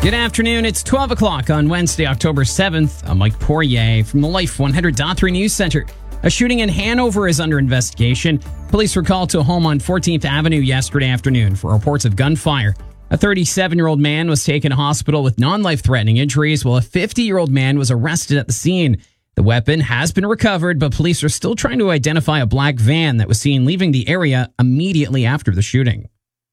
Good afternoon. It's 12 o'clock on Wednesday, October 7th. I'm Mike Poirier from the Life 100.3 News Center. A shooting in Hanover is under investigation. Police were called to a home on 14th Avenue yesterday afternoon for reports of gunfire. A 37-year-old man was taken to hospital with non-life-threatening injuries, while a 50-year-old man was arrested at the scene. The weapon has been recovered, but police are still trying to identify a black van that was seen leaving the area immediately after the shooting.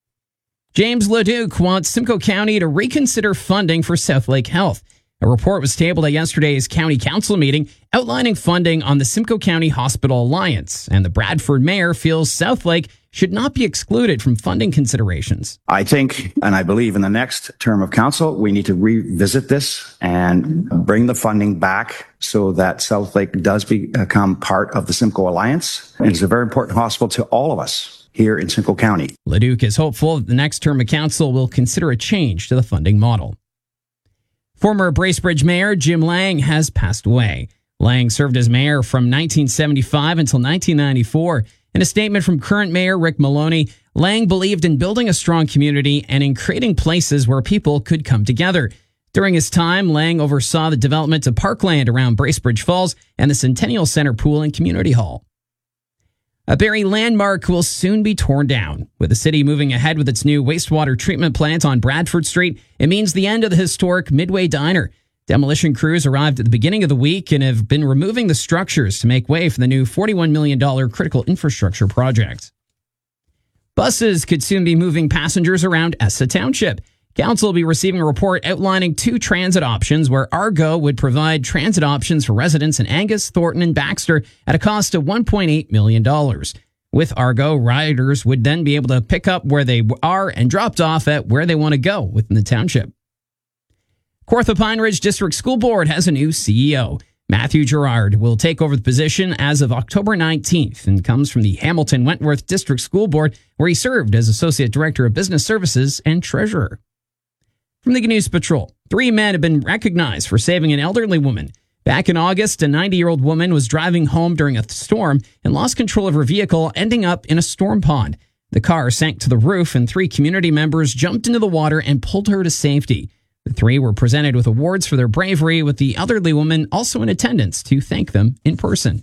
James LeDuc wants Simcoe County to reconsider funding for Southlake Health. A report was tabled at yesterday's county council meeting outlining funding on the Simcoe County Hospital Alliance, and the Bradford mayor feels Southlake should not be excluded from funding considerations. I think, and I believe in the next term of council, we need to revisit this and bring the funding back so that Southlake does become part of the Simcoe Alliance. And it's a very important hospital to all of us here in Simcoe County. LeDuc is hopeful that the next term of council will consider a change to the funding model. Former Bracebridge Mayor Jim Lang has passed away. Lang served as mayor from 1975 until 1994. In a statement from current mayor Rick Maloney, Lang believed in building a strong community and in creating places where people could come together. During his time, Lang oversaw the development of parkland around Bracebridge Falls and the Centennial Center Pool and Community Hall. A Barrie landmark will soon be torn down. With the city moving ahead with its new wastewater treatment plant on Bradford Street, it means the end of the historic Midway Diner. Demolition crews arrived at the beginning of the week and have been removing the structures to make way for the new $41 million critical infrastructure project. Buses could soon be moving passengers around Essa Township. Council will be receiving a report outlining 2 transit options where Argo would provide transit options for residents in Angus, Thornton, and Baxter at a cost of $1.8 million. With Argo, riders would then be able to pick up where they are and dropped off at where they want to go within the township. Kawartha Pine Ridge District School Board has a new CEO. Matthew Gerard will take over the position as of October 19th and comes from the Hamilton Wentworth District School Board, where he served as Associate Director of Business Services and Treasurer. From the News Patrol, 3 men have been recognized for saving an elderly woman. Back in August, a 90-year-old woman was driving home during a storm and lost control of her vehicle, ending up in a storm pond. The car sank to the roof, and 3 community members jumped into the water and pulled her to safety. The 3 were presented with awards for their bravery, with the elderly woman also in attendance to thank them in person.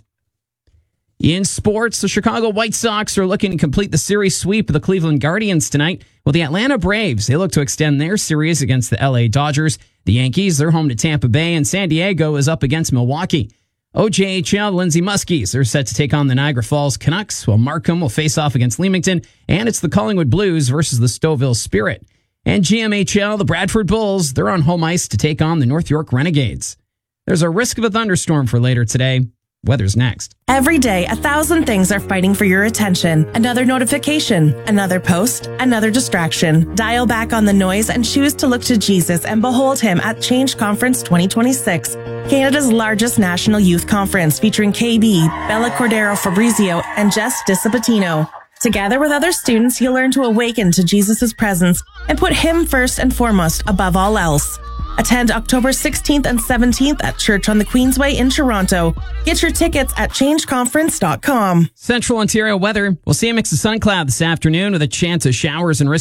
In sports, the Chicago White Sox are looking to complete the series sweep of the Cleveland Guardians tonight, while the Atlanta Braves, they look to extend their series against the LA Dodgers. The Yankees, they're home to Tampa Bay, and San Diego is up against Milwaukee. OJHL, Lindsay Muskies are set to take on the Niagara Falls Canucks, while Markham will face off against Leamington, and it's the Collingwood Blues versus the Stouffville Spirit. And GMHL, the Bradford Bulls, they're on home ice to take on the North York Renegades. There's a risk of a thunderstorm for later today. Weather's next. Every day, 1,000 things are fighting for your attention. Another notification, another post, another distraction. Dial back on the noise and choose to look to Jesus and behold him at Change Conference 2026, Canada's largest national youth conference featuring KB, Bella Cordero Fabrizio, and Jess Disapatino. Together with other students, you'll learn to awaken to Jesus' presence and put him first and foremost above all else. Attend October 16th and 17th at Church on the Queensway in Toronto. Get your tickets at changeconference.com. Central Ontario weather. We'll see a mix of sun and cloud this afternoon with a chance of showers and